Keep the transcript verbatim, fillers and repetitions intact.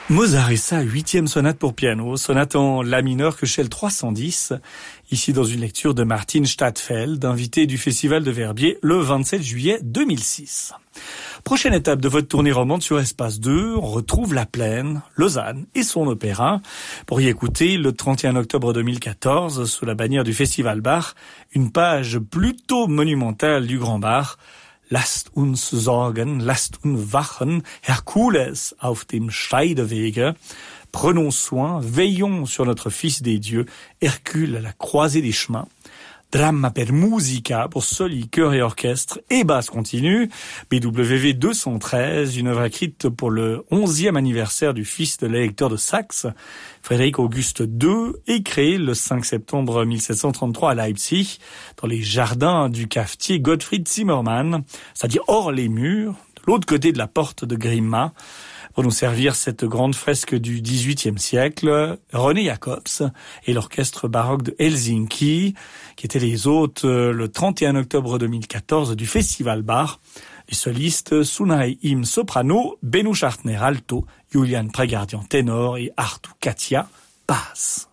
Mozart et sa huitième sonate pour piano, sonate en la mineur que Shell trois cent dix, ici dans une lecture de Martin Stadtfeld, invité du Festival de Verbier le vingt-sept juillet deux mille six. Prochaine étape de votre tournée romande sur Espace deux, on retrouve La Plaine, Lausanne et son opéra. Pour y écouter, le trente et un octobre deux mille quatorze, sous la bannière du Festival Bach, une page plutôt monumentale du Grand Bach, Lasst uns sorgen, lasst uns wachen, Hercules auf dem Scheidewege. Prenons soin, veillons sur notre Fils des dieux, Hercule à la croisée des chemins. Dramma per musica pour soli, chœur et orchestre et basse continue. B W V deux cent treize, une œuvre écrite pour le onzième anniversaire du fils de l'électeur de Saxe, Frédéric Auguste deux, et créée le cinq septembre mille sept cent trente-trois à Leipzig, dans les jardins du cafetier Gottfried Zimmermann, c'est-à-dire hors les murs, de l'autre côté de la porte de Grimma. Pour nous servir cette grande fresque du dix-huitième siècle, René Jacobs et l'orchestre baroque de Helsinki, qui étaient les hôtes le trente et un octobre deux mille quatorze du Festival Bach. Les solistes Sunai Im soprano, Benno Schartner alto, Julian Pregardian ténor et Artu Katia basse.